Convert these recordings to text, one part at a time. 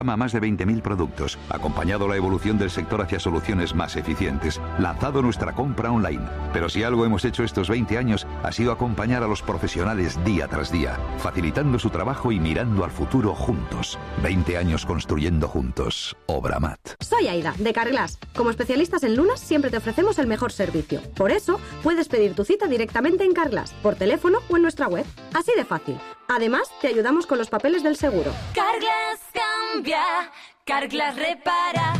Más de 20.000 productos, acompañado la evolución del sector hacia soluciones más eficientes, lanzado nuestra compra online. Pero si algo hemos hecho estos 20 años ha sido acompañar a los profesionales día tras día, facilitando su trabajo y mirando al futuro juntos. 20 años construyendo juntos. Obramat. Soy Aida, de Carglass. Como especialistas en lunas siempre te ofrecemos el mejor servicio. Por eso puedes pedir tu cita directamente en Carglass, por teléfono o en nuestra web. Así de fácil. Además, te ayudamos con los papeles del seguro. Carglass cambia, Carglass repara.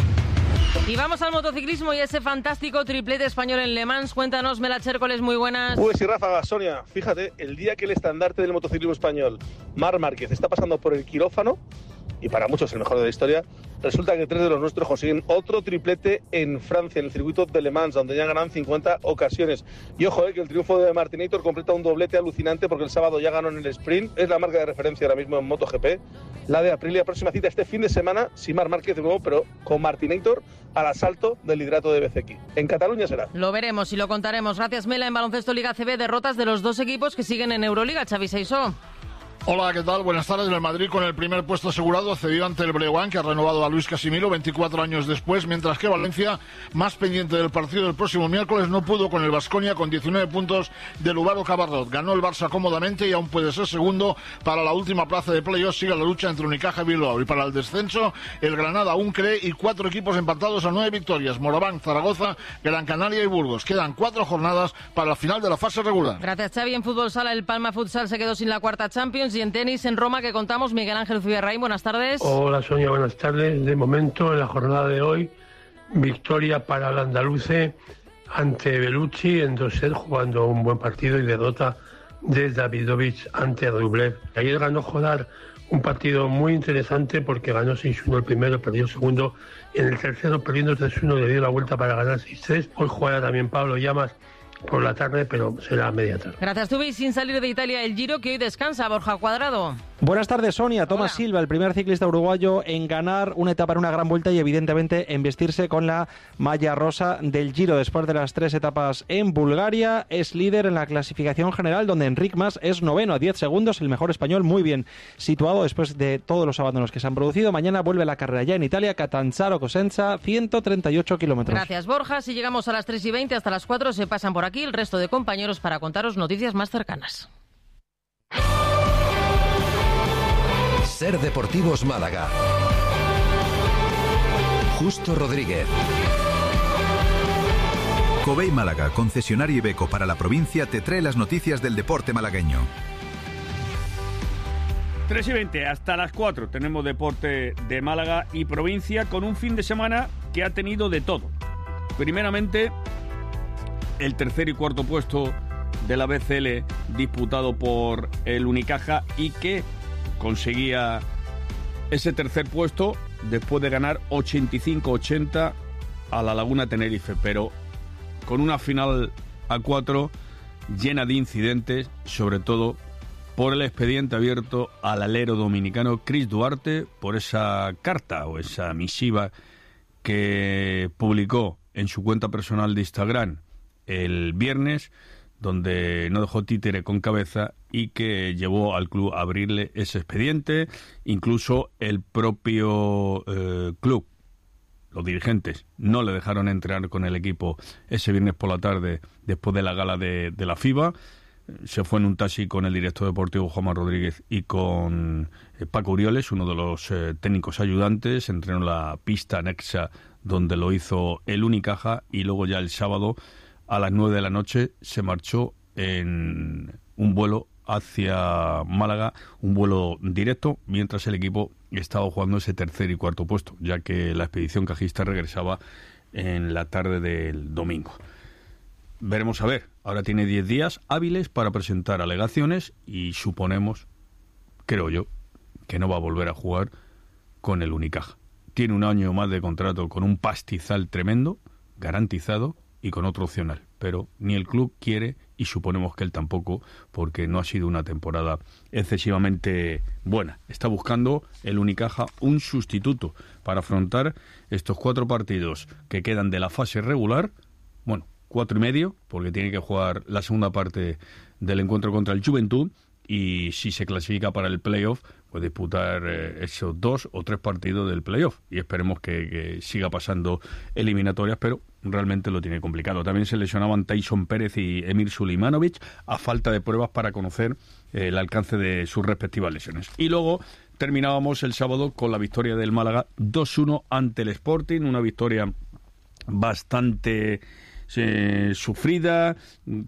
Y vamos al motociclismo y ese fantástico triplete español en Le Mans. Cuéntanos, Mela Chércoles, muy buenas. Pues sí, Ráfaga, Sonia, fíjate, el día que el estandarte del motociclismo español, Marc Márquez, está pasando por el quirófano, y para muchos el mejor de la historia, resulta que 3 de los nuestros consiguen otro triplete en Francia, en el circuito de Le Mans, donde ya ganan 50 ocasiones. Y ojo, que el triunfo de Martinator completa un doblete alucinante porque el sábado ya ganó en el sprint. Es la marca de referencia ahora mismo en MotoGP. La de Aprilia, próxima cita este fin de semana, sin Marc Márquez de nuevo, pero con Martinator al asalto del liderato de BCX. En Cataluña será. Lo veremos y lo contaremos. Gracias, Mela. En baloncesto Liga CB, derrotas de los dos equipos que siguen en Euroliga. Xavi Seisó. Hola, ¿qué tal? Buenas tardes. El Madrid con el primer puesto asegurado cedió ante el Breogán, que ha renovado a Luis Casimiro 24 años después, mientras que Valencia, más pendiente del partido del próximo miércoles, no pudo con el Baskonia con 19 puntos del Uvaro Cabarrot. Ganó el Barça cómodamente y aún puede ser segundo. Para la última plaza de playoff sigue la lucha entre Unicaja y Bilbao. Y para el descenso, el Granada aún cree y 4 equipos empatados a 9 victorias. Moraván, Zaragoza, Gran Canaria y Burgos. Quedan 4 jornadas para la final de la fase regular. Gracias, Xavi. En fútbol sala, el Palma Futsal se quedó sin la cuarta Champions. Y en tenis, en Roma, que contamos, Miguel Ángel Zubiarraín, buenas tardes. Hola, Sonia, buenas tardes. De momento, en la jornada de hoy, victoria para el andaluce ante Bellucci en 2 sets, jugando un buen partido, y derrota de Davidovich ante Rublev. Ayer ganó Jodar un partido muy interesante porque ganó 6-1 el primero, perdió el segundo. En el tercero, perdiendo 3-1, le dio la vuelta para ganar 6-3. Hoy juega también Pablo Llamas por la tarde, pero será a media tarde. Gracias, Tubi. Sin salir de Italia, el Giro, que hoy descansa. Borja Cuadrado. Buenas tardes, Sonia. Tomás Silva, el primer ciclista uruguayo en ganar una etapa en una gran vuelta y evidentemente en vestirse con la malla rosa del Giro después de las 3 etapas en Bulgaria. Es líder en la clasificación general, donde Enric Mas es noveno a 10 segundos, el mejor español, muy bien situado después de todos los abandonos que se han producido. Mañana vuelve la carrera ya en Italia, Catanzaro-Cosenza, 138 kilómetros. Gracias, Borja. Si llegamos a las 3:20, hasta las 4 se pasan por aquí el resto de compañeros para contaros noticias más cercanas. Ser Deportivos Málaga. Justo Rodríguez. Covey Málaga, concesionario Iveco para la provincia, te trae las noticias del deporte malagueño. 3:20, hasta las 4 tenemos deporte de Málaga y provincia, con un fin de semana que ha tenido de todo. Primeramente, el tercer y cuarto puesto de la BCL disputado por el Unicaja, y que conseguía ese tercer puesto después de ganar 85-80 a la Laguna Tenerife, pero con una final a 4 llena de incidentes, sobre todo por el expediente abierto al alero dominicano Chris Duarte por esa carta o esa misiva que publicó en su cuenta personal de Instagram el viernes, donde no dejó títere con cabeza y que llevó al club a abrirle ese expediente. Incluso el propio club, los dirigentes, no le dejaron entrenar con el equipo ese viernes por la tarde después de la gala de la FIBA. Se fue en un taxi con el director deportivo Juanma Rodríguez y con Paco Urioles, uno de los técnicos ayudantes. Entrenó en la pista anexa donde lo hizo el Unicaja, y luego ya el sábado a las 9 de la noche se marchó en un vuelo hacia Málaga, un vuelo directo, mientras el equipo estaba jugando ese tercer y cuarto puesto, ya que la expedición cajista regresaba en la tarde del domingo. Veremos a ver, ahora tiene 10 días hábiles para presentar alegaciones y suponemos, creo yo, que no va a volver a jugar con el Unicaja. Tiene un año más de contrato con un pastizal tremendo, garantizado, y con otro opcional, pero ni el club quiere, y suponemos que él tampoco, porque no ha sido una temporada excesivamente buena. Está buscando el Unicaja un sustituto para afrontar estos 4 partidos que quedan de la fase regular, bueno, 4 y medio, porque tiene que jugar la segunda parte del encuentro contra el Juventud, y si se clasifica para el playoff, pues disputar esos 2 o 3 partidos del playoff. Y esperemos que siga pasando eliminatorias, pero realmente lo tiene complicado. También se lesionaban Tyson Pérez y Emir Sulimanovic a falta de pruebas para conocer el alcance de sus respectivas lesiones. Y luego terminábamos el sábado con la victoria del Málaga 2-1 ante el Sporting, una victoria bastante sufrida,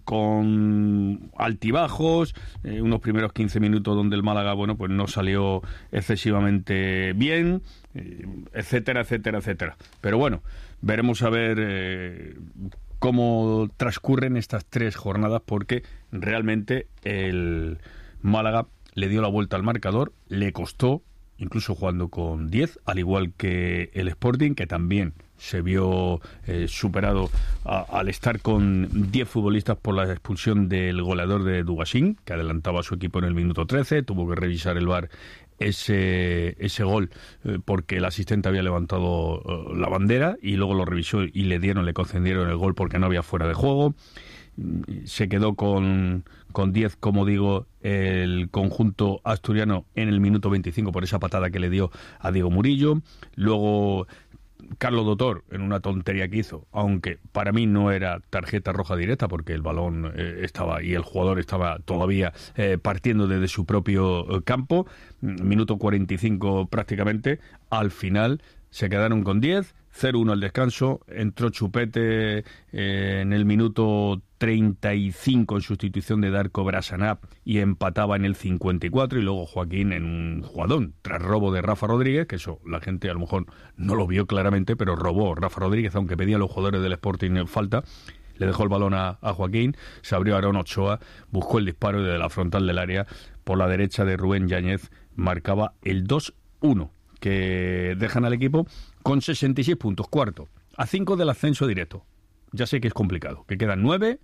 con altibajos, unos primeros 15 minutos donde el Málaga, bueno, pues no salió excesivamente bien, etcétera, etcétera, etcétera. Pero bueno, veremos a ver cómo transcurren estas 3 jornadas, porque realmente el Málaga le dio la vuelta al marcador, le costó, incluso jugando con 10, al igual que el Sporting, que también se vio superado al estar con 10 futbolistas por la expulsión del goleador de Dugasín, que adelantaba a su equipo en el minuto 13, tuvo que revisar el VAR ese gol porque el asistente había levantado la bandera, y luego lo revisó y le concedieron el gol porque no había fuera de juego. Se quedó con 10, como digo, el conjunto asturiano en el minuto 25 por esa patada que le dio a Diego Murillo. Luego Carlos Dotor, en una tontería que hizo, aunque para mí no era tarjeta roja directa, porque el balón estaba y el jugador estaba todavía partiendo desde su propio campo. Minuto 45 prácticamente. Al final se quedaron con 10, 0-1 al descanso. Entró Chupete en el minuto 35 en sustitución de Darko Brasanab y empataba en el 54, y luego Joaquín en un jugadón tras robo de Rafa Rodríguez, que eso la gente a lo mejor no lo vio claramente, pero robó Rafa Rodríguez, aunque pedían los jugadores del Sporting falta. Le dejó el balón a Joaquín, se abrió Aarón Ochoa, buscó el disparo desde la frontal del área por la derecha de Rubén Yáñez, marcaba el 2-1, que dejan al equipo con 66 puntos, cuarto, a 5 del ascenso directo. Ya sé que es complicado, que quedan 9,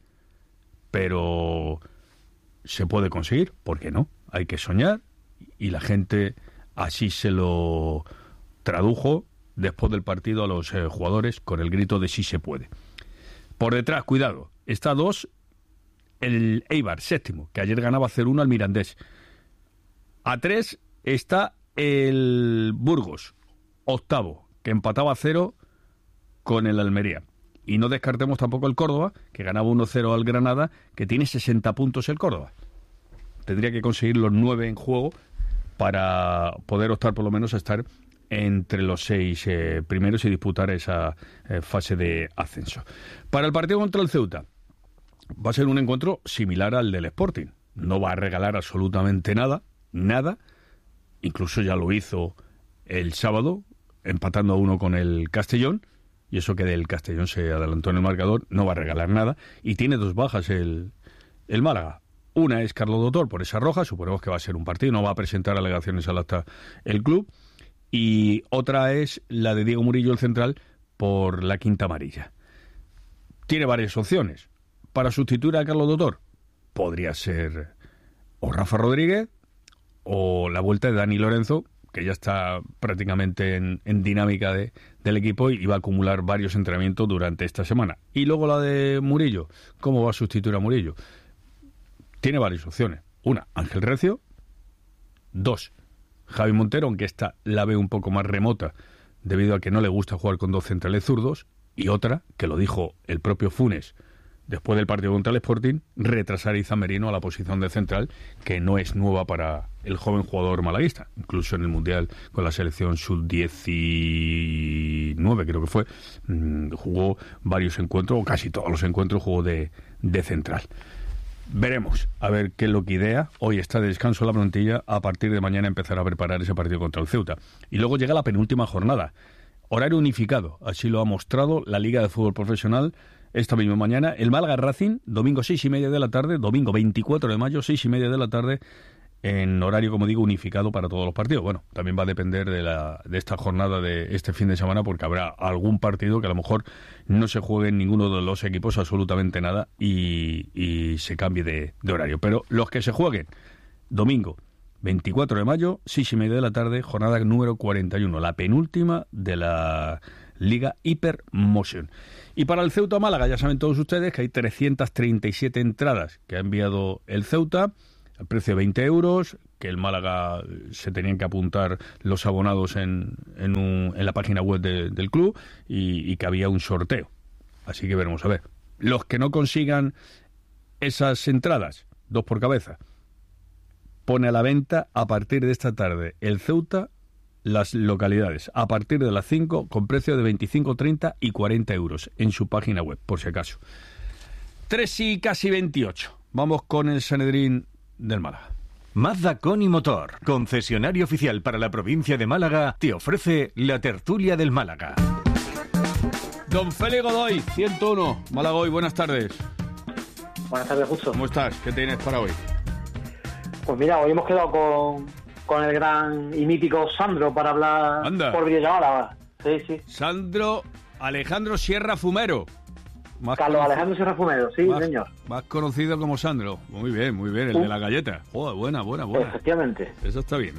pero se puede conseguir, ¿por qué no? Hay que soñar, y la gente así se lo tradujo después del partido a los jugadores con el grito de sí se puede. Por detrás, cuidado, está 2 el Eibar, séptimo, que ayer ganaba 0-1 al Mirandés. A 3 está el Burgos, octavo, que empataba 0 con el Almería. Y no descartemos tampoco el Córdoba, que ganaba 1-0 al Granada, que tiene 60 puntos el Córdoba. Tendría que conseguir los 9 en juego para poder optar por lo menos a estar entre los 6 primeros y disputar esa fase de ascenso. Para el partido contra el Ceuta, va a ser un encuentro similar al del Sporting. No va a regalar absolutamente nada. Incluso ya lo hizo el sábado, empatando a 1 con el Castellón. Y eso que del Castellón se adelantó en el marcador, no va a regalar nada. Y tiene 2 bajas el Málaga. Una es Carlos Dotor por esa roja, suponemos que va a ser un partido, no va a presentar alegaciones al acta el club. Y otra es la de Diego Murillo, el central, por la quinta amarilla. Tiene varias opciones. Para sustituir a Carlos Dotor, podría ser o Rafa Rodríguez o la vuelta de Dani Lorenzo, que ya está prácticamente en dinámica del equipo y va a acumular varios entrenamientos durante esta semana. Y luego la de Murillo. ¿Cómo va a sustituir a Murillo? Tiene varias opciones. Una, Ángel Recio. 2, Javi Montero, aunque esta la ve un poco más remota debido a que no le gusta jugar con 2 centrales zurdos. Y otra, que lo dijo el propio Funes después del partido contra el Sporting, retrasar a Izan Merino a la posición de central, que no es nueva para el joven jugador malaguista. Incluso en el Mundial con la selección sub-19, creo que fue, jugó varios encuentros, o casi todos los encuentros jugó de central. Veremos a ver qué es lo que idea. Hoy está de descanso la plantilla, a partir de mañana empezar a preparar ese partido contra el Ceuta. Y luego llega la penúltima jornada. Horario unificado, así lo ha mostrado la Liga de Fútbol Profesional esta misma mañana. El Málaga Racing, domingo 6:30 de la tarde, domingo 24 de mayo, 6:30 de la tarde, en horario, como digo, unificado para todos los partidos. Bueno, también va a depender de esta jornada de este fin de semana, porque habrá algún partido que a lo mejor no se juegue en ninguno de los equipos absolutamente nada y se cambie de horario. Pero los que se jueguen, domingo 24 de mayo, 6:30 de la tarde, jornada número 41, la penúltima de la Liga Hypermotion. Y para el Ceuta Málaga, ya saben todos ustedes que hay 337 entradas que ha enviado el Ceuta. al precio de 20 euros, que el Málaga se tenían que apuntar los abonados en la página web del club y que había un sorteo. Así que veremos a ver. Los que no consigan esas entradas, 2 por cabeza, pone a la venta a partir de esta tarde el Ceuta las localidades a partir de las 5 con precio de 25, 30 y 40 euros en su página web, por si acaso. 3 y casi 28. Vamos con el Sanedrín del Málaga. Mazda Coni Motor, concesionario oficial para la provincia de Málaga, te ofrece la tertulia del Málaga. Don Félix Godoy, 101, Málaga Hoy, buenas tardes. Buenas tardes, Justo. ¿Cómo estás? ¿Qué tienes para hoy? Pues mira, hoy hemos quedado con el gran y mítico Sandro para hablar por videollamada. Sí. Sandro Alejandro Sierra Fumero. Carlos Alejandro Sierra Fumero, sí, señor. Más conocido como Sandro. Muy bien, el de la galleta. Joder, buena. Efectivamente. Eso está bien.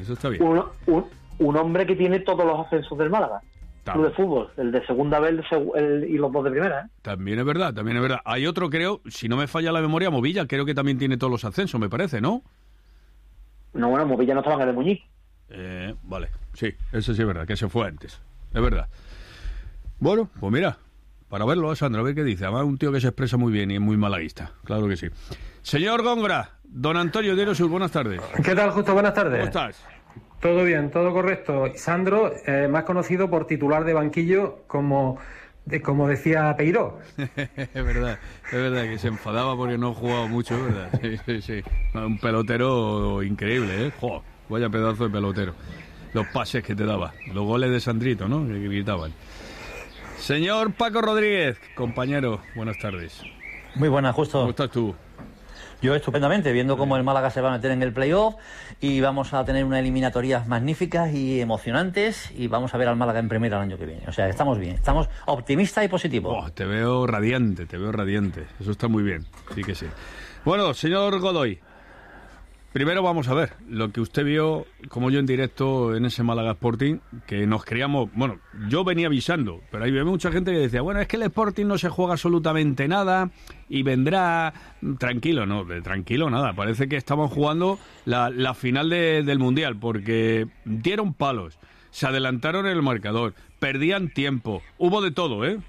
Un hombre que tiene todos los ascensos del Málaga. Club de fútbol, el de segunda vez y los 2 de primera. También es verdad. Hay otro, creo, si no me falla la memoria, Movilla, creo que también tiene todos los ascensos, me parece, ¿no? No, bueno, Movilla no estaba en el de Muñiz. Vale, sí, eso sí es verdad, que se fue antes. Es verdad. Bueno, pues mira, para verlo, Sandro, a ver qué dice. Además, un tío que se expresa muy bien y es muy malaguista. Claro que sí. Señor Góngora, don Antonio Diario Sur, buenas tardes. ¿Qué tal, Justo? Buenas tardes. ¿Cómo estás? Todo bien, todo correcto. Sandro, más conocido por titular de banquillo como decía Peiró. Es verdad que se enfadaba porque no jugaba mucho, ¿verdad? Sí. Un pelotero increíble, ¿eh? ¡Joder! Vaya pedazo de pelotero. Los pases que te daba, los goles de Sandrito, ¿no? Que gritaban. Señor Paco Rodríguez, compañero, buenas tardes. Muy buenas, Justo. ¿Cómo estás tú? Yo estupendamente, viendo cómo el Málaga se va a meter en el playoff y vamos a tener unas eliminatorias magníficas y emocionantes y vamos a ver al Málaga en primera el año que viene. O sea, estamos bien, estamos optimistas y positivos. Te veo radiante. Eso está muy bien, sí que sí. Bueno, señor Godoy, primero vamos a ver lo que usted vio, como yo en directo en ese Málaga Sporting, que nos creíamos, bueno, yo venía avisando, pero había mucha gente que decía, bueno, es que el Sporting no se juega absolutamente nada y vendrá tranquilo, no, de tranquilo nada, parece que estaban jugando la final del Mundial, porque dieron palos, se adelantaron en el marcador, perdían tiempo, hubo de todo, ¿eh?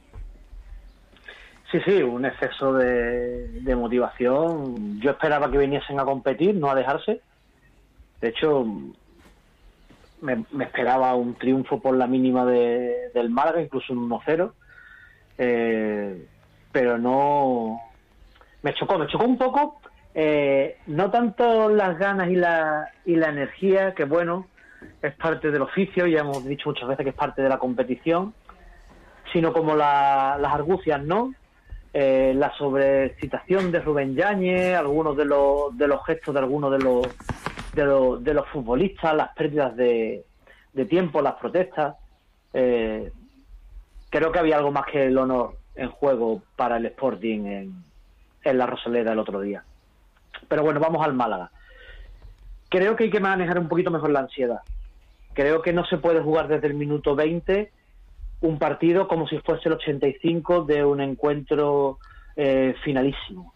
Sí, un exceso de motivación. Yo esperaba que viniesen a competir, no a dejarse. De hecho, me esperaba un triunfo por la mínima del Málaga, incluso un 1-0. Pero no... Me chocó un poco. No tanto las ganas y la energía, que bueno, es parte del oficio, ya hemos dicho muchas veces que es parte de la competición, sino como las argucias, ¿no? La sobreexcitación de Rubén Yáñez, algunos de los gestos de algunos de los futbolistas, las pérdidas de tiempo, las protestas. Creo que había algo más que el honor en juego para el Sporting en la Rosaleda el otro día. Pero bueno, vamos al Málaga. Creo que hay que manejar un poquito mejor la ansiedad. Creo que no se puede jugar desde el minuto 20 un partido como si fuese el 85 de un encuentro finalísimo.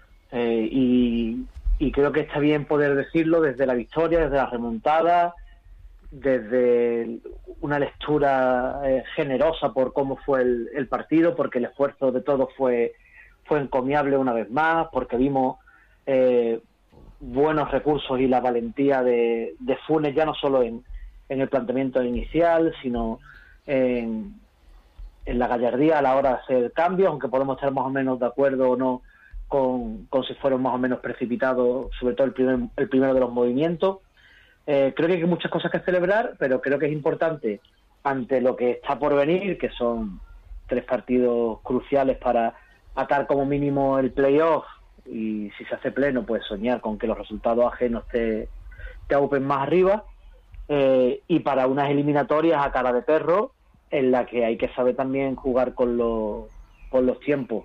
Y creo que está bien poder decirlo desde la victoria, desde la remontada, desde una lectura generosa por cómo fue el partido, porque el esfuerzo de todos fue encomiable una vez más, porque vimos buenos recursos y la valentía de Funes, ya no solo en el planteamiento inicial, sino en la gallardía a la hora de hacer cambios, aunque podemos estar más o menos de acuerdo o no con si fueron más o menos precipitados, sobre todo el primero de los movimientos. Creo que hay muchas cosas que celebrar, pero creo que es importante, ante lo que está por venir, que son 3 partidos cruciales para atar como mínimo el playoff, y si se hace pleno, pues soñar con que los resultados ajenos te aupen más arriba, y para unas eliminatorias a cara de perro, en la que hay que saber también jugar con los tiempos.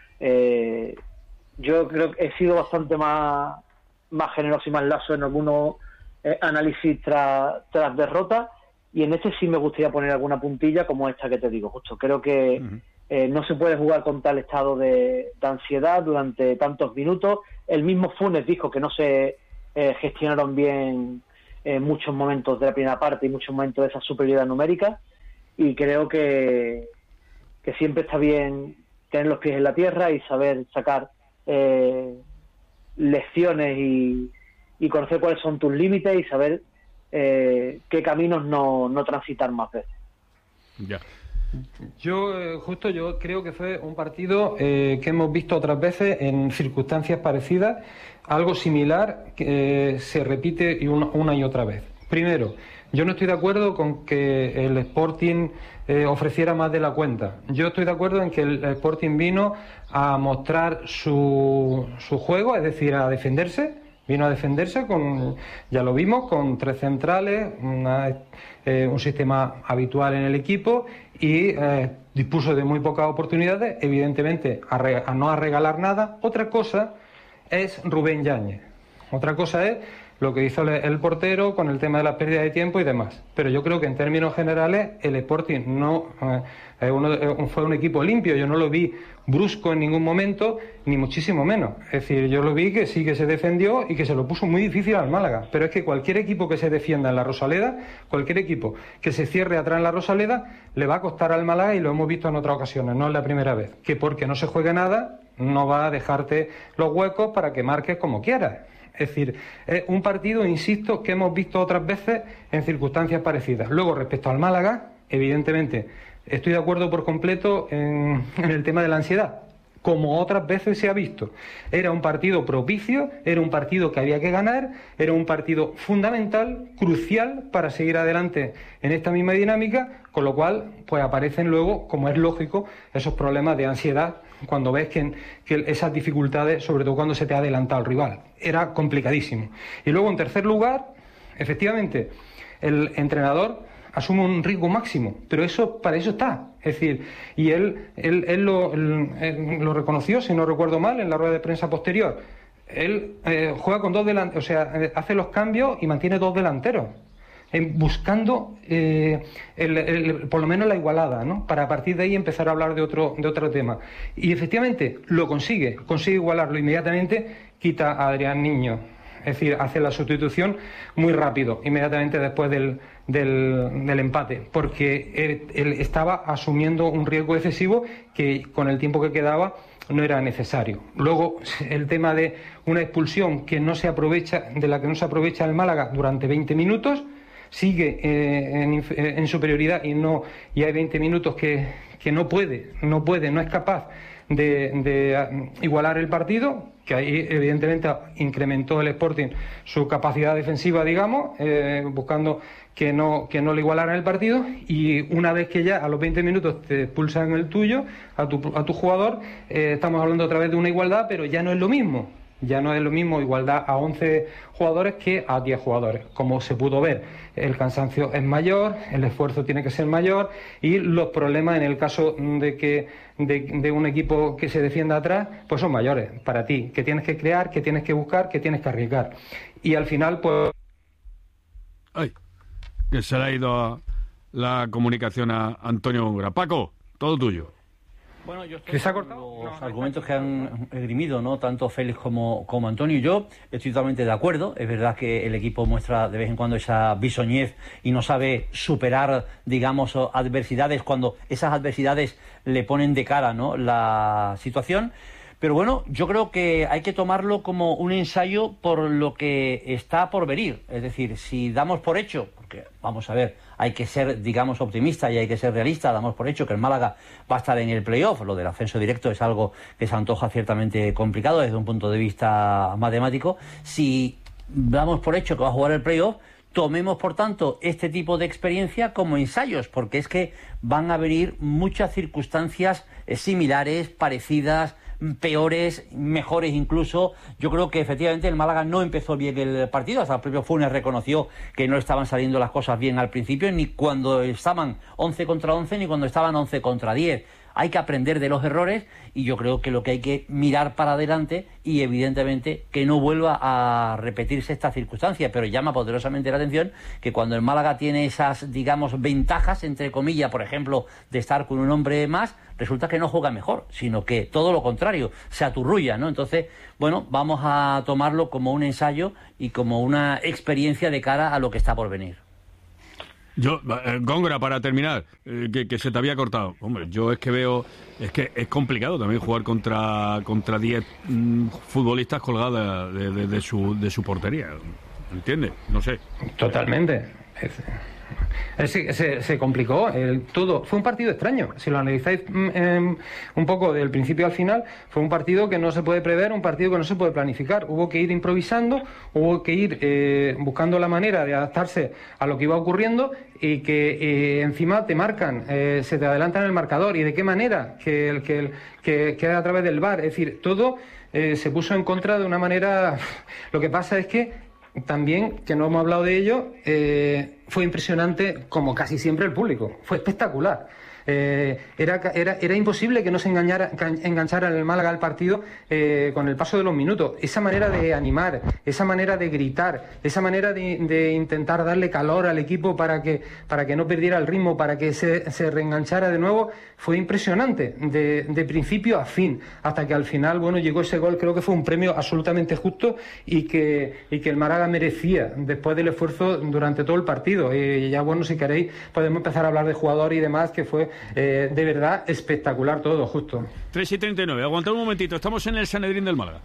Yo creo que he sido bastante más generoso y más lazo en algunos análisis tras derrota, y en este sí me gustaría poner alguna puntilla como esta que te digo, justo. Creo que no se puede jugar con tal estado de ansiedad durante tantos minutos. El mismo Funes dijo que no se gestionaron bien muchos momentos de la primera parte y muchos momentos de esa superioridad numérica, y creo que siempre está bien tener los pies en la tierra y saber sacar lecciones y conocer cuáles son tus límites y saber qué caminos no transitar más veces. Ya. Yo creo que fue un partido que hemos visto otras veces en circunstancias parecidas, algo similar que se repite una y otra vez. Primero, yo no estoy de acuerdo con que el Sporting ofreciera más de la cuenta. Yo estoy de acuerdo en que el Sporting vino a mostrar su juego, es decir, a defenderse. Vino a defenderse, ya lo vimos, con 3 centrales, un sistema habitual en el equipo, y dispuso de muy pocas oportunidades, evidentemente a no regalar nada. Otra cosa es Rubén Yáñez. Otra cosa es lo que hizo el portero con el tema de la pérdida de tiempo y demás. Pero yo creo que en términos generales el Sporting fue un equipo limpio. Yo no lo vi brusco en ningún momento, ni muchísimo menos. Es decir, yo lo vi que sí que se defendió y que se lo puso muy difícil al Málaga. Pero es que cualquier equipo que se defienda en la Rosaleda, cualquier equipo que se cierre atrás en la Rosaleda, le va a costar al Málaga, y lo hemos visto en otras ocasiones, no es la primera vez. Que porque no se juegue nada, no va a dejarte los huecos para que marques como quieras. Es decir, es un partido, insisto, que hemos visto otras veces en circunstancias parecidas. Luego, respecto al Málaga, evidentemente, estoy de acuerdo por completo en el tema de la ansiedad. Como otras veces se ha visto. Era un partido propicio, era un partido que había que ganar, era un partido fundamental, crucial para seguir adelante en esta misma dinámica, con lo cual pues aparecen luego, como es lógico, esos problemas de ansiedad cuando ves que esas dificultades, sobre todo cuando se te ha adelantado el rival. Era complicadísimo. Y luego, en tercer lugar, efectivamente, el entrenador asume un riesgo máximo, pero para eso está. Es decir, y él lo reconoció, si no recuerdo mal, en la rueda de prensa posterior. Él juega con 2 delanteros, o sea, hace los cambios y mantiene 2 delanteros, buscando por lo menos la igualada, ¿no? Para a partir de ahí empezar a hablar de otro tema. Y efectivamente lo consigue igualarlo inmediatamente, quita a Adrián Niño. Es decir, hace la sustitución muy rápido, inmediatamente después del empate, porque él estaba asumiendo un riesgo excesivo que con el tiempo que quedaba no era necesario. Luego, el tema de una expulsión de la que no se aprovecha el Málaga durante 20 minutos, sigue en superioridad y hay 20 minutos que no es capaz de igualar el partido, que ahí evidentemente incrementó el Sporting su capacidad defensiva, digamos, buscando que no le igualaran el partido, y una vez que ya a los 20 minutos te expulsan el tuyo, a tu jugador, estamos hablando otra vez de una igualdad, pero ya no es lo mismo. Ya no es lo mismo igualdad a 11 jugadores que a 10 jugadores. Como se pudo ver, el cansancio es mayor, el esfuerzo tiene que ser mayor, y los problemas en el caso de un equipo que se defienda atrás, pues son mayores para ti, que tienes que crear, que tienes que buscar, que tienes que arriesgar. Y al final, pues... Ay, que se le ha ido la comunicación a Antonio Góngora. Paco, todo tuyo. Bueno, yo estoy con los argumentos que han esgrimido, ¿no? Tanto Félix como Antonio. Yo estoy totalmente de acuerdo. Es verdad que el equipo muestra de vez en cuando esa bisoñez y no sabe superar, digamos, adversidades cuando esas adversidades le ponen de cara, ¿no?, la situación. Pero bueno, yo creo que hay que tomarlo como un ensayo por lo que está por venir. Es decir, si damos por hecho, porque vamos a ver, hay que ser, digamos, optimista y hay que ser realista, damos por hecho que el Málaga va a estar en el playoff. Lo del ascenso directo es algo que se antoja ciertamente complicado desde un punto de vista matemático. Si damos por hecho que va a jugar el playoff, tomemos, por tanto, este tipo de experiencia como ensayos, porque es que van a venir muchas circunstancias similares, parecidas, peores, mejores incluso. Yo creo que efectivamente el Málaga no empezó bien el partido. Hasta el propio Funes reconoció que no estaban saliendo las cosas bien al principio, ni cuando estaban 11 contra 11, ni cuando estaban 11 contra 10. hay que aprender de los errores y yo creo que lo que hay que mirar para adelante y evidentemente que no vuelva a repetirse esta circunstancia, pero llama poderosamente la atención que cuando el Málaga tiene esas, digamos, ventajas, entre comillas, por ejemplo, de estar con un hombre más, resulta que no juega mejor, sino que todo lo contrario, se aturrulla, ¿no? Entonces, bueno, vamos a tomarlo como un ensayo y como una experiencia de cara a lo que está por venir. Yo, Góngora, para terminar, que se te había cortado. Hombre, yo es que veo, es que es complicado también jugar contra 10 futbolistas colgados de su portería. ¿Entiendes? No sé. Totalmente. Se complicó todo. Fue un partido extraño. Si lo analizáis un poco del principio al final, fue un partido que no se puede prever, un partido que no se puede planificar. Hubo que ir improvisando, hubo que ir buscando la manera de adaptarse a lo que iba ocurriendo y que encima te marcan, se te adelantan el marcador. ¿Y de qué manera? Que queda a través del VAR. Es decir, todo se puso en contra de una manera... Lo que pasa es que también, que no hemos hablado de ello, fue impresionante, como casi siempre, el público. Fue espectacular. Era imposible que no se enganchara el Málaga al partido con el paso de los minutos. Esa manera de animar, esa manera de gritar, esa manera de intentar darle calor al equipo para que no perdiera el ritmo, para que se reenganchara de nuevo, fue impresionante, de principio a fin, hasta que al final, bueno, llegó ese gol. Creo que fue un premio absolutamente justo y que el Málaga merecía después del esfuerzo durante todo el partido. Y ya, bueno, si queréis podemos empezar a hablar de jugador y demás, que fue de verdad espectacular todo, justo. 3:39, aguantad un momentito, estamos en el Sanedrín del Málaga.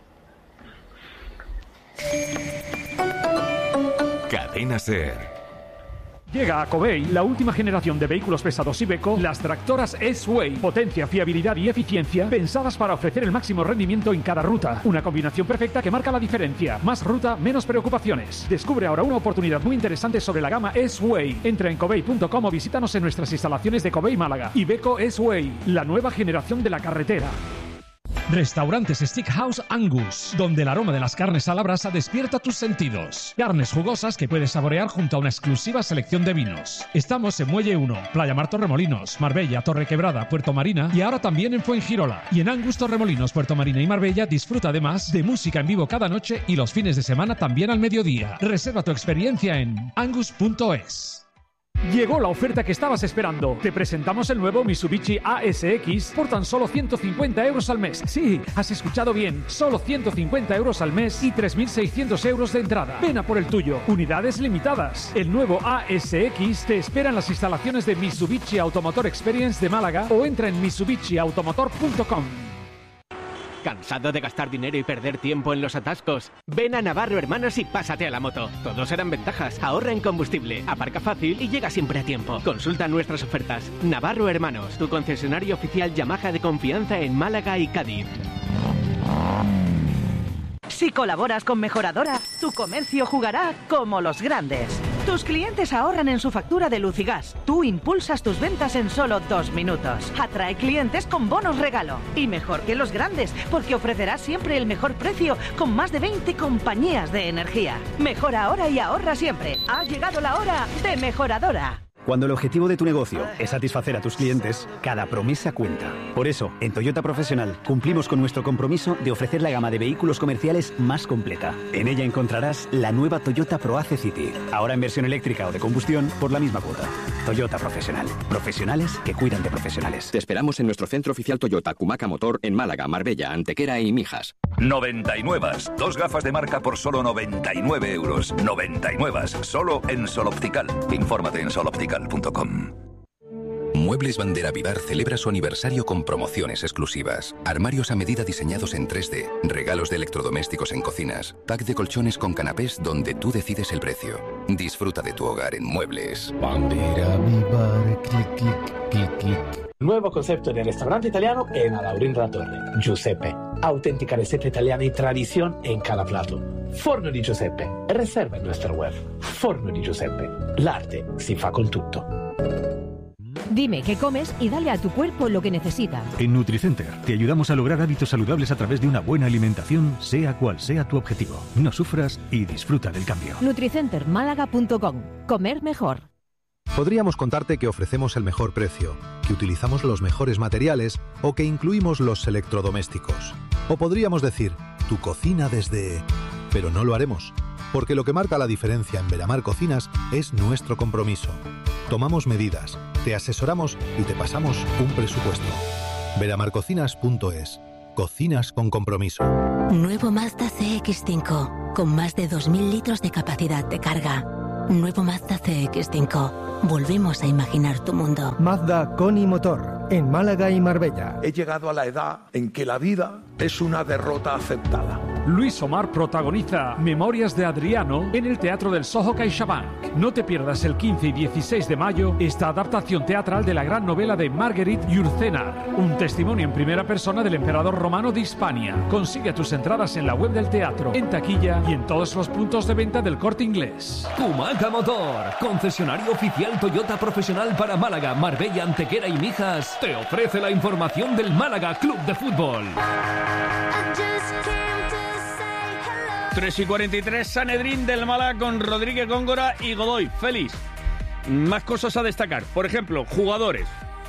Cadena SER. Llega a Covey la última generación de vehículos pesados Iveco, las tractoras S-Way. Potencia, fiabilidad y eficiencia pensadas para ofrecer el máximo rendimiento en cada ruta. Una combinación perfecta que marca la diferencia. Más ruta, menos preocupaciones. Descubre ahora una oportunidad muy interesante sobre la gama S-Way. Entra en covey.com o visítanos en nuestras instalaciones de Covey Málaga. Iveco S-Way, la nueva generación de la carretera. Restaurantes Steakhouse Angus, donde el aroma de las carnes a la brasa despierta tus sentidos. Carnes jugosas que puedes saborear junto a una exclusiva selección de vinos. Estamos en Muelle 1, Playa Mar Torremolinos, Marbella, Torrequebrada, Puerto Marina y ahora también en Fuengirola. Y en Angus Torremolinos, Puerto Marina y Marbella disfruta además de música en vivo cada noche y los fines de semana también al mediodía. Reserva tu experiencia en angus.es. Llegó la oferta que estabas esperando. Te presentamos el nuevo Mitsubishi ASX por tan solo 150 euros al mes. Sí, has escuchado bien. Solo 150 euros al mes y 3.600 euros de entrada. Ven a por el tuyo. Unidades limitadas. El nuevo ASX te espera en las instalaciones de Mitsubishi Automotor Experience de Málaga o entra en mitsubishiautomotor.com. ¿Cansado de gastar dinero y perder tiempo en los atascos? Ven a Navarro Hermanos y pásate a la moto. Todos serán ventajas. Ahorra en combustible, aparca fácil y llega siempre a tiempo. Consulta nuestras ofertas. Navarro Hermanos, tu concesionario oficial Yamaha de confianza en Málaga y Cádiz. Si colaboras con Mejoradora, tu comercio jugará como los grandes. Tus clientes ahorran en su factura de luz y gas. Tú impulsas tus ventas en solo 2 minutos. Atrae clientes con bonos regalo. Y mejor que los grandes, porque ofrecerás siempre el mejor precio con más de 20 compañías de energía. Mejora ahora y ahorra siempre. Ha llegado la hora de Mejoradora. Cuando el objetivo de tu negocio es satisfacer a tus clientes, cada promesa cuenta. Por eso, en Toyota Profesional cumplimos con nuestro compromiso de ofrecer la gama de vehículos comerciales más completa. En ella encontrarás la nueva Toyota ProAce City, ahora en versión eléctrica o de combustión por la misma cuota. Toyota Profesional. Profesionales que cuidan de profesionales. Te esperamos en nuestro centro oficial Toyota Cumaca Motor en Málaga, Marbella, Antequera y Mijas. 99. 2 gafas de marca por solo 99 euros. 99. Solo en Sol Optical. Infórmate en soloptical.com. Muebles Bandera Vivar celebra su aniversario con promociones exclusivas. Armarios a medida diseñados en 3D, regalos de electrodomésticos en cocinas, pack de colchones con canapés donde tú decides el precio. Disfruta de tu hogar en Muebles. Bandera Vivar, clic, clic, clic, clic. Nuevo concepto de restaurante italiano en Alaurín la Torre. Giuseppe. Auténtica receta italiana y tradición en cada plato. Forno di Giuseppe. Reserva en nuestra web. Forno di Giuseppe. L'arte si fa con tutto. Dime qué comes y dale a tu cuerpo lo que necesita. En Nutricenter te ayudamos a lograr hábitos saludables a través de una buena alimentación, sea cual sea tu objetivo. No sufras y disfruta del cambio. Nutricentermálaga.com. Comer mejor. Podríamos contarte que ofrecemos el mejor precio, que utilizamos los mejores materiales o que incluimos los electrodomésticos. O podríamos decir, tu cocina desde... Pero no lo haremos, porque lo que marca la diferencia en Veramar Cocinas es nuestro compromiso. Tomamos medidas, te asesoramos y te pasamos un presupuesto. veramarcocinas.es. Cocinas con compromiso. Nuevo Mazda CX-5, con más de 2.000 litros de capacidad de carga. Nuevo Mazda CX-5. Volvemos a imaginar tu mundo. Mazda Coni Motor, en Málaga y Marbella. He llegado a la edad en que la vida es una derrota aceptada. Luis Omar protagoniza Memorias de Adriano en el Teatro del Soho CaixaBank. No te pierdas el 15 y 16 de mayo esta adaptación teatral de la gran novela de Marguerite Yourcenar, un testimonio en primera persona del emperador romano de Hispania. Consigue tus entradas en la web del teatro, en taquilla y en todos los puntos de venta del Corte Inglés. Kumaca Motor, concesionario oficial Toyota profesional para Málaga, Marbella, Antequera y Mijas, te ofrece la información del Málaga Club de Fútbol. 3:43, Sanedrín del Málaga con Rodríguez Góngora y Godoy. Félix, más cosas a destacar. Por ejemplo, jugadores.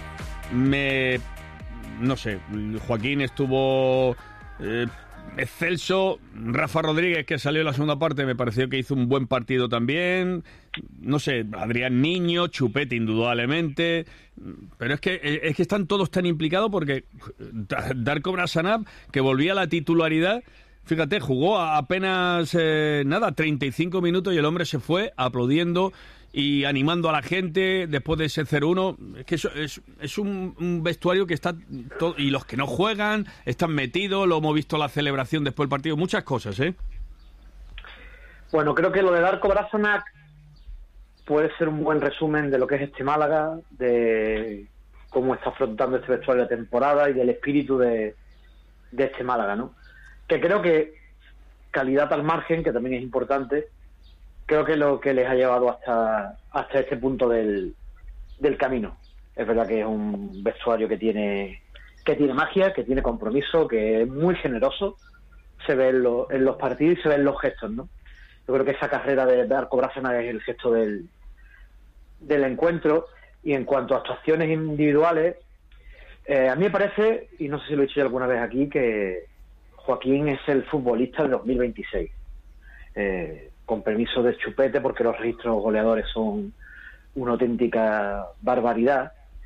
No sé, Joaquín estuvo excelso. Rafa Rodríguez, que salió en la segunda parte, me pareció que hizo un buen partido también. No sé, Adrián Niño, Chupete indudablemente. Pero es que están todos tan implicados porque Darko Brasanav, que volvía a la titularidad... Fíjate, jugó apenas 35 minutos y el hombre se fue aplaudiendo y animando a la gente después de ese 0-1. Es que eso es un vestuario que está... y los que no juegan están metidos, lo hemos visto la celebración después del partido, muchas cosas, ¿eh? Bueno, creo que lo de Darko Brasanac puede ser un buen resumen de lo que es este Málaga, de cómo está afrontando este vestuario de temporada y del espíritu de este Málaga, ¿no? Que creo que calidad al margen, que también es importante, creo que lo que les ha llevado hasta este punto del camino. Es verdad que es un vestuario que tiene magia, que tiene compromiso, que es muy generoso, se ve en los partidos y se ve en los gestos, ¿no? Yo creo que esa carrera de Darko Brasanac es el gesto del encuentro. Y en cuanto a actuaciones individuales, a mí me parece, y no sé si lo he dicho ya alguna vez aquí, que Joaquín es el futbolista de 2026. Con permiso de Chupete, porque los registros goleadores son una auténtica barbaridad.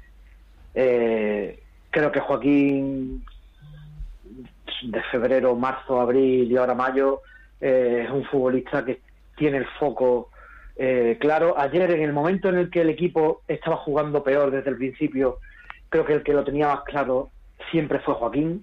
Creo que Joaquín, de febrero, marzo, abril y ahora mayo, es un futbolista que tiene el foco claro. Ayer, en el momento en el que el equipo estaba jugando peor desde el principio, creo que el que lo tenía más claro siempre fue Joaquín.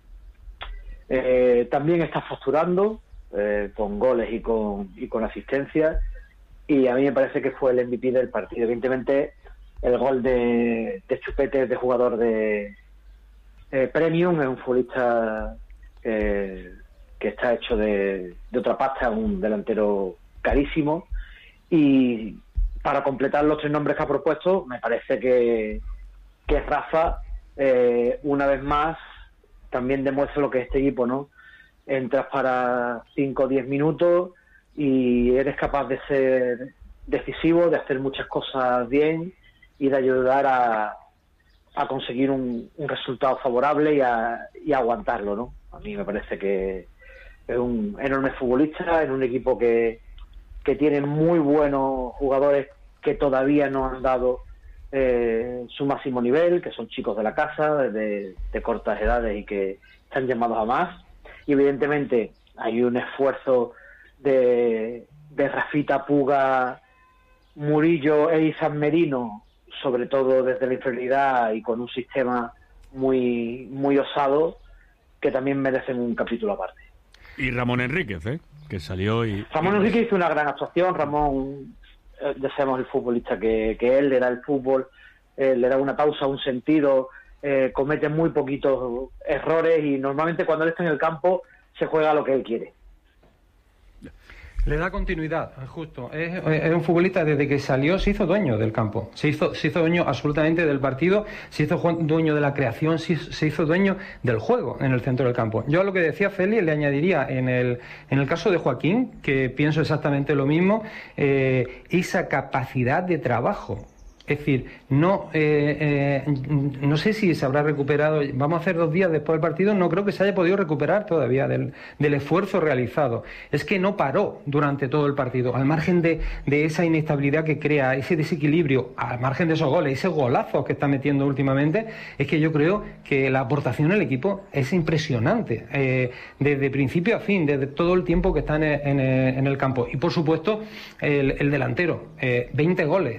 También está facturando con goles y con asistencias, y a mí me parece que fue el MVP del partido. Evidentemente el gol de Chupete es de jugador de premium, es un futbolista que está hecho de otra pasta, un delantero carísimo, y para completar los tres nombres que ha propuesto, me parece que Rafa, una vez más, también demuestra lo que es este equipo, ¿no? Entras para 5 o 10 minutos y eres capaz de ser decisivo, de hacer muchas cosas bien y de ayudar a conseguir un resultado favorable y aguantarlo, ¿no? A mí me parece que es un enorme futbolista en un equipo que tiene muy buenos jugadores que todavía no han dado su máximo nivel, que son chicos de la casa, de cortas edades y que están llamados a más. Y evidentemente hay un esfuerzo de Rafita, Puga, Murillo e Izan Merino, sobre todo desde la inferioridad y con un sistema muy, muy osado, que también merecen un capítulo aparte. Y Ramón Enríquez, que salió y... Ramón Enríquez hizo una gran actuación. Ramón, ya sabemos el futbolista que él, le da el fútbol, le da una causa, un sentido, comete muy poquitos errores y normalmente cuando él está en el campo se juega lo que él quiere. Le da continuidad, justo. Es un futbolista desde que salió, se hizo dueño del campo, se hizo dueño absolutamente del partido, se hizo dueño de la creación, se hizo dueño del juego en el centro del campo. Yo a lo que decía Félix le añadiría en el caso de Joaquín, que pienso exactamente lo mismo, esa capacidad de trabajo. Es decir, no sé si se habrá recuperado. Vamos a hacer 2 días después del partido. No creo que se haya podido recuperar todavía del esfuerzo realizado. Es que no paró durante todo el partido. Al margen de esa inestabilidad que crea, ese desequilibrio, al margen de esos goles, esos golazos que está metiendo últimamente, es que yo creo que la aportación del equipo es impresionante. Desde principio a fin, desde todo el tiempo que está en el campo. Y por supuesto, el delantero. 20 goles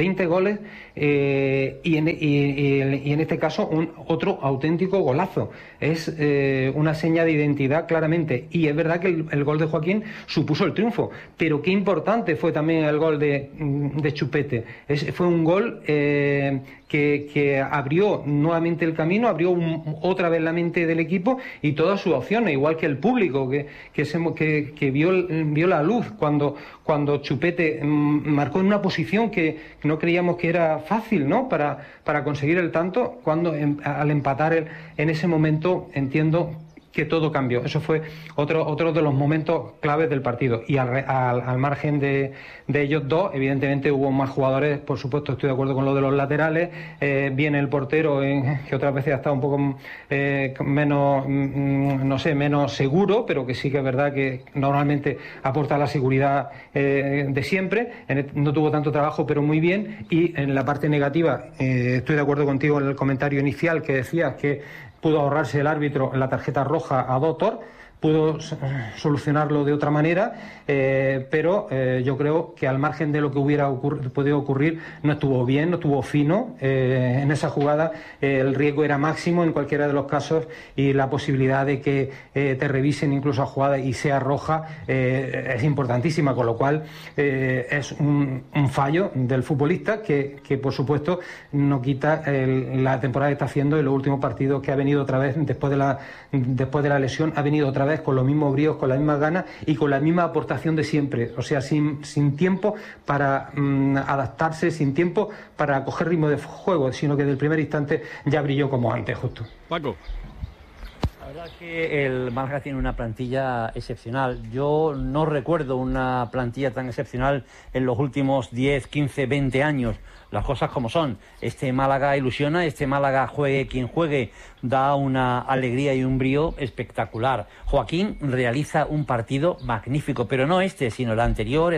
y en este caso otro auténtico golazo. Es una seña de identidad claramente, y es verdad que el gol de Joaquín supuso el triunfo, pero qué importante fue también el gol de Chupete. Fue un gol que abrió nuevamente el camino, abrió otra vez la mente del equipo y todas sus opciones, igual que el público que vio la luz cuando Chupete marcó en una posición que no creíamos que era fácil, ¿no?, para conseguir el tanto. Cuando al empatar en ese momento, entiendo que todo cambió. Eso fue otro de los momentos claves del partido. Y al margen de ellos dos, evidentemente hubo más jugadores. Por supuesto, estoy de acuerdo con lo de los laterales. Viene el portero, que otras veces ha estado un poco menos seguro, pero que sí que es verdad que normalmente aporta la seguridad de siempre. No tuvo tanto trabajo, pero muy bien. Y en la parte negativa, estoy de acuerdo contigo en el comentario inicial que decías que pudo ahorrarse el árbitro la tarjeta roja a Doctor, pudo solucionarlo de otra manera, pero yo creo que al margen de lo que hubiera podido ocurrir, no estuvo bien, no estuvo fino en esa jugada. El riesgo era máximo en cualquiera de los casos, y la posibilidad de que te revisen incluso a jugada y sea roja es importantísima, con lo cual es un fallo del futbolista que por supuesto no quita la temporada que está haciendo. En los últimos partidos que ha venido otra vez después de la lesión, ha venido otra vez con los mismos bríos, con las mismas ganas y con la misma aportación de siempre. O sea, sin tiempo para adaptarse, sin tiempo para coger ritmo de juego, sino que del primer instante ya brilló como antes, justo. Paco. La verdad es que el Málaga tiene una plantilla excepcional. Yo no recuerdo una plantilla tan excepcional en los últimos 10, 15, 20 años. Las cosas como son. Este Málaga ilusiona, este Málaga, juegue quien juegue, da una alegría y un brío espectacular. Joaquín realiza un partido magnífico, pero no este, sino el anterior.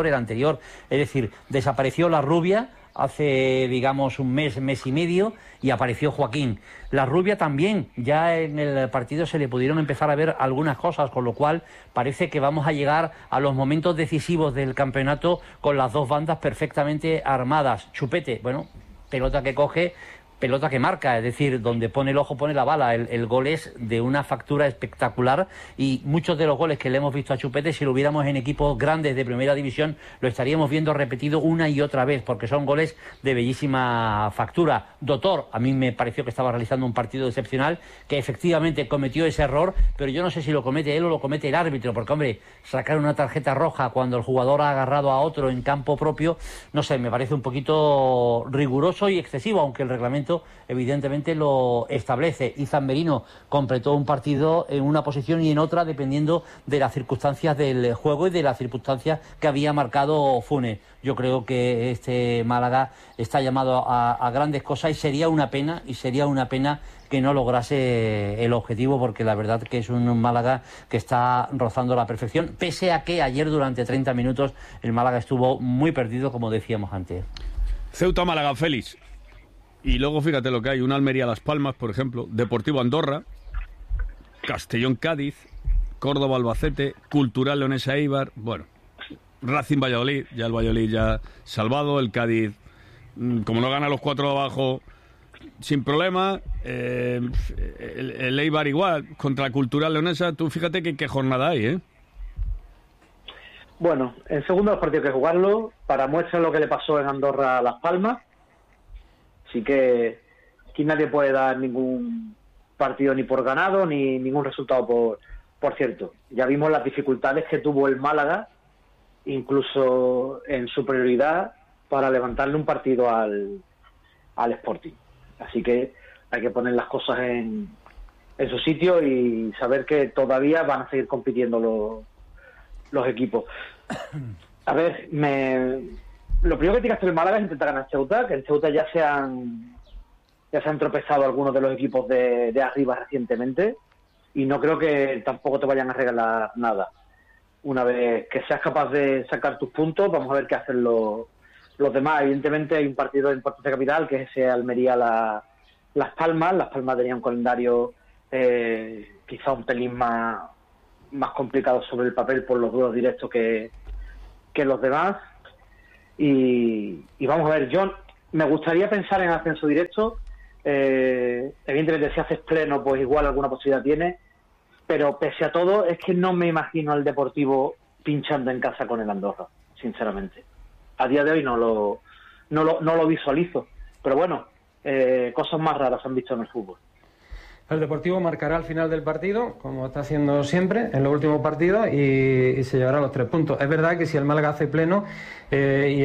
Es decir, desapareció la Rubia hace, digamos, un mes y medio, y apareció Joaquín. La Rubia también, ya en el partido se le pudieron empezar a ver algunas cosas, con lo cual parece que vamos a llegar a los momentos decisivos del campeonato con las dos bandas perfectamente armadas. Chupete, bueno, pelota que coge, pelota que marca, es decir, donde pone el ojo pone la bala. El gol es de una factura espectacular, y muchos de los goles que le hemos visto a Chupete, si lo hubiéramos en equipos grandes de primera división, lo estaríamos viendo repetido una y otra vez, porque son goles de bellísima factura. Doctor, a mí me pareció que estaba realizando un partido excepcional, que efectivamente cometió ese error, pero yo no sé si lo comete él o lo comete el árbitro, porque, hombre, sacar una tarjeta roja cuando el jugador ha agarrado a otro en campo propio, no sé, me parece un poquito riguroso y excesivo, aunque el reglamento evidentemente lo establece. Izan Merino completó un partido en una posición y en otra, dependiendo de las circunstancias del juego y de las circunstancias que había marcado Funes. Yo creo que este Málaga está llamado a grandes cosas, y sería una pena que no lograse el objetivo, porque la verdad que es un Málaga que está rozando la perfección, pese a que ayer durante 30 minutos el Málaga estuvo muy perdido, como decíamos antes. Ceuta-Málaga, Félix. Y luego fíjate lo que hay: un Almería-Las Palmas, por ejemplo, Deportivo-Andorra, Castellón-Cádiz, Córdoba-Albacete, Cultural Leonesa-Eibar, bueno, Racing-Valladolid, ya el Valladolid ya salvado, el Cádiz, como no gana los 4 de abajo, sin problema, el Eibar igual, contra la Cultural Leonesa. Tú fíjate qué jornada hay, ¿eh? Bueno, en segundo los partidos hay que jugarlo, para muestra lo que le pasó en Andorra a Las Palmas. Así que aquí nadie puede dar ningún partido ni por ganado, ni ningún resultado por cierto. Ya vimos las dificultades que tuvo el Málaga, incluso en superioridad, para levantarle un partido al Sporting. Así que hay que poner las cosas en su sitio y saber que todavía van a seguir compitiendo los equipos. A ver, lo primero que tiene que hacer el Málaga es intentar ganar Ceuta, que en Ceuta ya se han tropezado algunos de los equipos de arriba recientemente, y no creo que tampoco te vayan a regalar nada. Una vez que seas capaz de sacar tus puntos, vamos a ver qué hacen los demás. Evidentemente hay un partido de importancia capital, que es ese Almería-Las Palmas. Las Palmas tenía un calendario quizá un pelín más complicado sobre el papel por los duelos directos que los demás. Y vamos a ver, yo me gustaría pensar en ascenso directo. Evidentemente si haces pleno, pues igual alguna posibilidad tiene, pero pese a todo es que no me imagino al Deportivo pinchando en casa con el Andorra, sinceramente. A día de hoy no lo visualizo, pero bueno, cosas más raras han visto en el fútbol. El Deportivo marcará al final del partido, como está haciendo siempre en los últimos partidos, y se llevará los 3 puntos. Es verdad que si el Málaga hace pleno y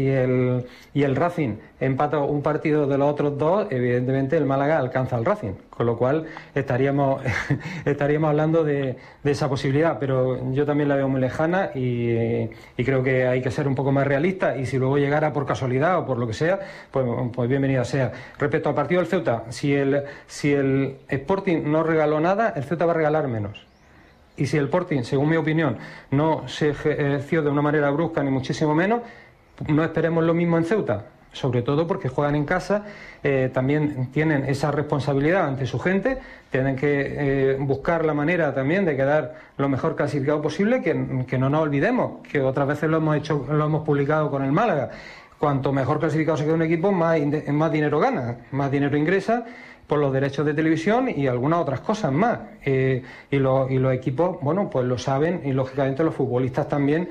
el Racing empata un partido de los otros 2, evidentemente el Málaga alcanza al Racing, con lo cual estaríamos hablando de esa posibilidad, pero yo también la veo muy lejana y creo que hay que ser un poco más realista, y si luego llegara por casualidad o por lo que sea, pues bienvenida sea. Respecto al partido del Ceuta, si el Sporting no regaló nada, el Ceuta va a regalar menos. Y si el Sporting, según mi opinión, no se ejerció de una manera brusca ni muchísimo menos, no esperemos lo mismo en Ceuta, sobre todo porque juegan en casa, también tienen esa responsabilidad ante su gente, tienen que buscar la manera también de quedar lo mejor clasificado posible, que no nos olvidemos, que otras veces lo hemos publicado con el Málaga. Cuanto mejor clasificado se queda un equipo, más dinero gana, más dinero ingresa por los derechos de televisión y algunas otras cosas más. Y los equipos, bueno, pues lo saben, y lógicamente los futbolistas también,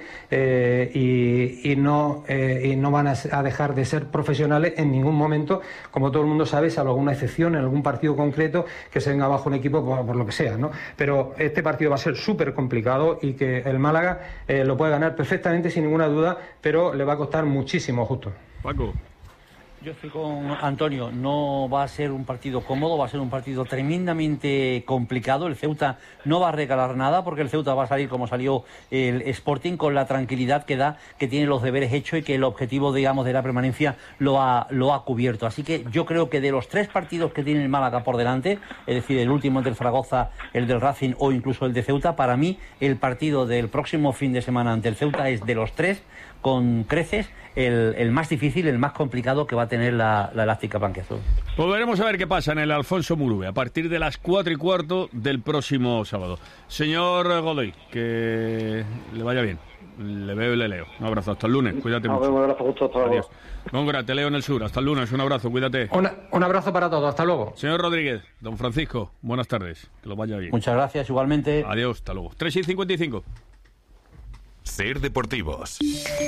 y no van a dejar de ser profesionales en ningún momento, como todo el mundo sabe, salvo alguna excepción en algún partido concreto que se venga abajo un equipo por lo que sea, ¿no? Pero este partido va a ser súper complicado, y que el Málaga lo puede ganar perfectamente sin ninguna duda, pero le va a costar muchísimo, justo. Paco. Yo estoy con Antonio, no va a ser un partido cómodo, va a ser un partido tremendamente complicado. El Ceuta no va a regalar nada, porque el Ceuta va a salir como salió el Sporting, con la tranquilidad que da, que tiene los deberes hechos y que el objetivo, digamos, de la permanencia lo ha cubierto. Así que yo creo que de los 3 partidos que tiene el Málaga por delante, es decir, el último del Zaragoza, el del Racing o incluso el de Ceuta, para mí el partido del próximo fin de semana ante el Ceuta es, de los 3, con creces, el más difícil, el más complicado que va a tener la elástica blanquiazul. Pues veremos a ver qué pasa en el Alfonso Murube a partir de las 4:15 del próximo sábado. Señor Godoy, que le vaya bien. Le veo y le leo. Un abrazo, hasta el lunes, cuídate mucho. Un abrazo, justo, hasta luego. Adiós. Góngora, te leo en el sur, hasta el lunes, un abrazo, cuídate. Un abrazo para todos, hasta luego. Señor Rodríguez, don Francisco, buenas tardes, que lo vaya bien. Muchas gracias, igualmente. Adiós, hasta luego. 3:55. Ser Deportivos.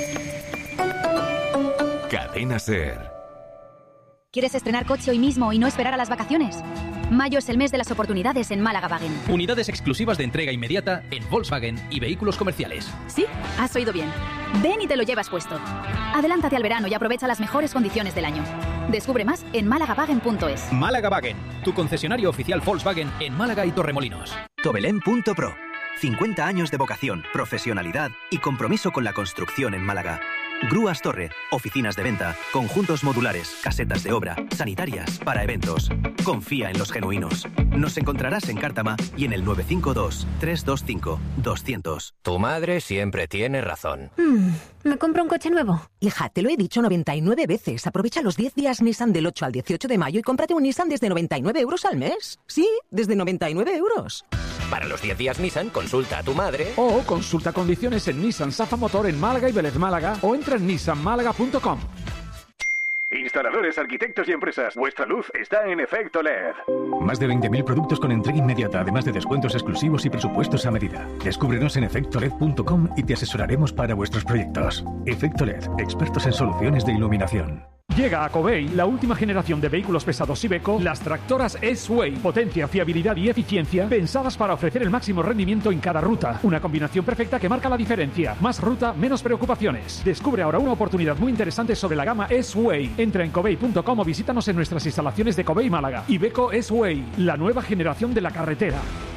Cadena Ser. ¿Quieres estrenar coche hoy mismo y no esperar a las vacaciones? Mayo es el mes de las oportunidades en Málaga Wagen. Unidades exclusivas de entrega inmediata en Volkswagen y vehículos comerciales. ¿Sí? Has oído bien. Ven y te lo llevas puesto. Adelántate al verano y aprovecha las mejores condiciones del año. Descubre más en malagawagen.es. Málaga Wagen, tu concesionario oficial Volkswagen en Málaga y Torremolinos. Tobelén.pro. 50 años de vocación, profesionalidad y compromiso con la construcción en Málaga. Grúas Torre, oficinas de venta, conjuntos modulares, casetas de obra, sanitarias, para eventos. Confía en los genuinos. Nos encontrarás en Cártama y en el 952-325-200. Tu madre siempre tiene razón. ¿Me compro un coche nuevo? Hija, te lo he dicho 99 veces. Aprovecha los 10 días Nissan del 8 al 18 de mayo y cómprate un Nissan desde 99 euros al mes. Sí, desde 99 euros. Para los 10 días Nissan, consulta a tu madre. O consulta condiciones en Nissan Safa Motor en Málaga y Vélez Málaga, o entra en nissanmálaga.com. Instaladores, arquitectos y empresas, vuestra luz está en Efecto LED. Más de 20.000 productos con entrega inmediata, además de descuentos exclusivos y presupuestos a medida. Descúbrenos en efectoled.com y te asesoraremos para vuestros proyectos. Efecto LED, expertos en soluciones de iluminación. Llega a Covey la última generación de vehículos pesados Iveco, las tractoras S-Way. Potencia, fiabilidad y eficiencia pensadas para ofrecer el máximo rendimiento en cada ruta. Una combinación perfecta que marca la diferencia. Más ruta, menos preocupaciones. Descubre ahora una oportunidad muy interesante sobre la gama S-Way. Entra en covey.com o visítanos en nuestras instalaciones de Covey Málaga. Iveco S-Way, la nueva generación de la carretera.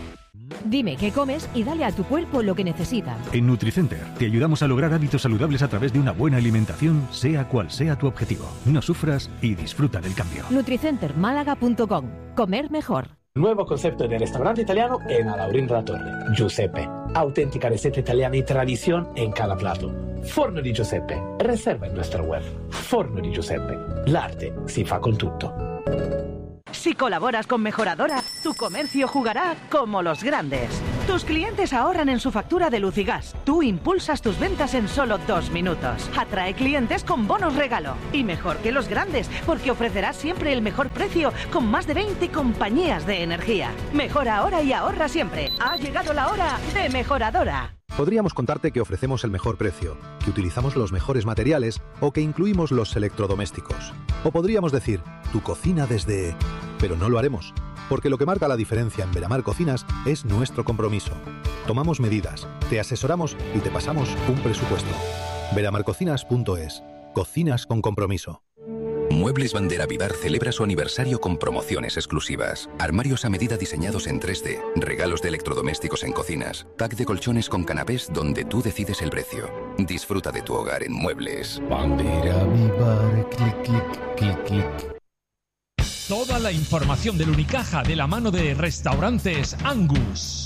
Dime qué comes y dale a tu cuerpo lo que necesita. En Nutricenter te ayudamos a lograr hábitos saludables a través de una buena alimentación, sea cual sea tu objetivo. No sufras y disfruta del cambio. Nutricentermálaga.com. Comer mejor. Nuevo concepto de restaurante italiano en Alaurín de la Torre. Giuseppe. Auténtica receta italiana y tradición en cada plato. Forno di Giuseppe. Reserva en nuestra web. Forno di Giuseppe. L'arte si fa con tutto. Si colaboras con Mejoradora, tu comercio jugará como los grandes. Tus clientes ahorran en su factura de luz y gas. Tú impulsas tus ventas en solo 2 minutos. Atrae clientes con bonos regalo. Y mejor que los grandes, porque ofrecerás siempre el mejor precio con más de 20 compañías de energía. Mejora ahora y ahorra siempre. Ha llegado la hora de Mejoradora. Podríamos contarte que ofrecemos el mejor precio, que utilizamos los mejores materiales o que incluimos los electrodomésticos. O podríamos decir, tu cocina desde... Pero no lo haremos, porque lo que marca la diferencia en Veramar Cocinas es nuestro compromiso. Tomamos medidas, te asesoramos y te pasamos un presupuesto. Veramarcocinas.es. Cocinas con compromiso. Muebles Bandera Vivar celebra su aniversario con promociones exclusivas. Armarios a medida diseñados en 3D, regalos de electrodomésticos en cocinas, pack de colchones con canapés donde tú decides el precio. Disfruta de tu hogar en Muebles. Bandera Vivar, clic, clic, clic, clic. Toda la información del Unicaja de la mano de Restaurantes Angus.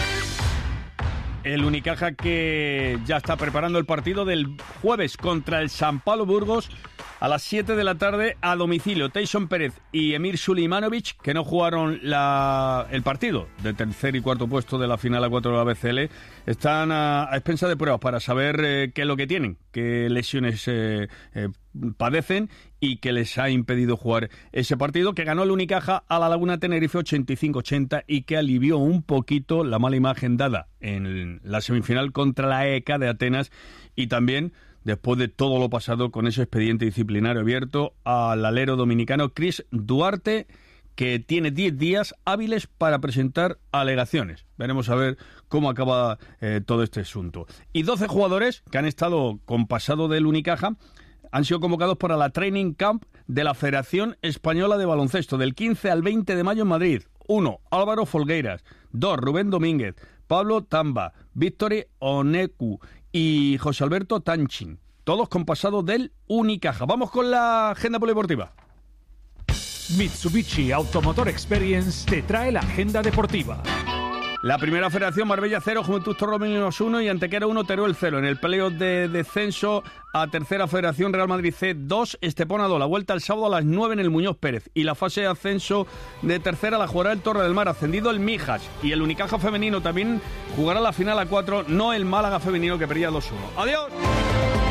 El Unicaja que ya está preparando el partido del jueves contra el San Pablo Burgos a las 7 de la tarde a domicilio. Tyson Pérez y Emir Sulimanovic, que no jugaron el partido de tercer y cuarto puesto de la final A4 de la BCL, están a expensas de pruebas para saber qué es lo que tienen, qué lesiones padecen y que les ha impedido jugar ese partido que ganó el Unicaja a la Laguna Tenerife 85-80 y que alivió un poquito la mala imagen dada en la semifinal contra la ECA de Atenas y también después de todo lo pasado con ese expediente disciplinario abierto al alero dominicano Chris Duarte, que tiene 10 días hábiles para presentar alegaciones. Veremos a ver cómo acaba todo este asunto. Y 12 jugadores que han estado con pasado del Unicaja han sido convocados para la Training Camp de la Federación Española de Baloncesto del 15 al 20 de mayo en Madrid. 1. Álvaro Folgueiras. 2. Rubén Domínguez. Pablo Tamba. Victory Oneku y José Alberto Tanchin. Todos con pasado del Unicaja. Vamos con la agenda polideportiva. Mitsubishi Automotor Experience te trae la agenda deportiva. La primera federación, Marbella 0, Juventud Torremolinos 1 y Antequera 1, Teruel 0. En el playoff de descenso a tercera federación, Real Madrid C 2, Estepona 2. La vuelta el sábado a las 9 en el Muñoz Pérez. Y la fase de ascenso de tercera la jugará el Torre del Mar, ascendido el Mijas. Y el Unicaja femenino también jugará la final A4, no el Málaga femenino que perdía 2-1. ¡Adiós!